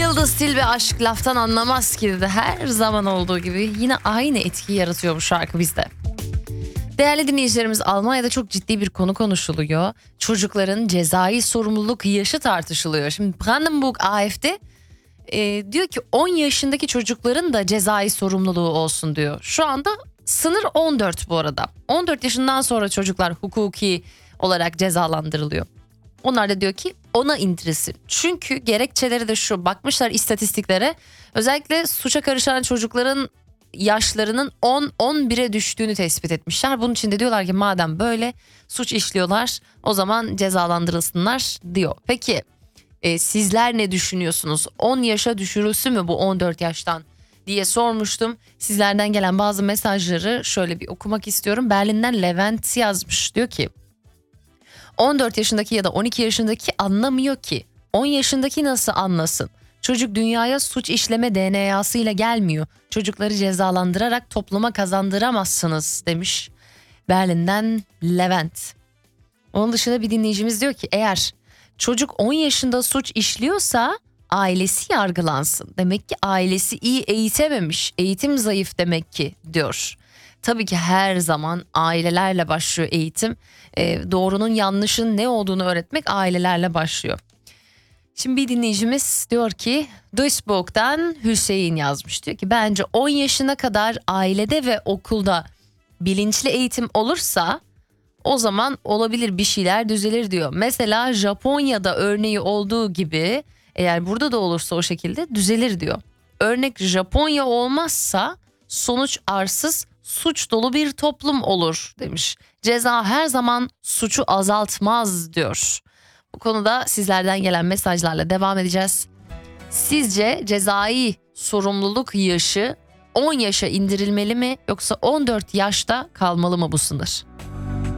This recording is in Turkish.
Yıldız Tilbe aşk laftan anlamaz ki dedi. Her zaman olduğu gibi yine aynı etkiyi yaratıyor bu şarkı bizde. Değerli dinleyicilerimiz, Almanya'da çok ciddi bir konu konuşuluyor. Çocukların cezai sorumluluk yaşı tartışılıyor. Şimdi Brandenburg AfD diyor ki 10 yaşındaki çocukların da cezai sorumluluğu olsun diyor. Şu anda sınır 14 bu arada. 14 yaşından sonra çocuklar hukuki olarak cezalandırılıyor. Onlar da diyor ki ona indirilsin. Çünkü gerekçeleri de şu: bakmışlar istatistiklere, özellikle suça karışan çocukların yaşlarının 10-11'e düştüğünü tespit etmişler. Bunun için de diyorlar ki madem böyle suç işliyorlar o zaman cezalandırılsınlar diyor. Peki sizler ne düşünüyorsunuz? 10 yaşa düşürülsün mü bu 14 yaştan diye sormuştum. Sizlerden gelen bazı mesajları şöyle bir okumak istiyorum. Berlin'den Levent yazmış, diyor ki 14 yaşındaki ya da 12 yaşındaki anlamıyor ki. 10 yaşındaki nasıl anlasın? Çocuk dünyaya suç işleme DNA'sıyla gelmiyor. Çocukları cezalandırarak topluma kazandıramazsınız demiş Berlin'den Levent. Onun dışında bir dinleyicimiz diyor ki eğer çocuk 10 yaşında suç işliyorsa ailesi yargılansın. Demek ki ailesi iyi eğitememiş, eğitim zayıf demek ki diyor. Tabii ki her zaman ailelerle başlıyor eğitim. Doğrunun yanlışın ne olduğunu öğretmek ailelerle başlıyor. Şimdi bir dinleyicimiz diyor ki Duisburg'dan Hüseyin yazmış. Diyor ki bence 10 yaşına kadar ailede ve okulda bilinçli eğitim olursa o zaman olabilir, bir şeyler düzelir diyor. Mesela Japonya'da örneği olduğu gibi eğer burada da olursa o şekilde düzelir diyor. Örnek Japonya olmazsa sonuç arsız, suç dolu bir toplum olur demiş. Ceza her zaman suçu azaltmaz diyor. Bu konuda sizlerden gelen mesajlarla devam edeceğiz. Sizce cezai sorumluluk yaşı 10 yaşa indirilmeli mi yoksa 14 yaşta kalmalı mı bu sınır?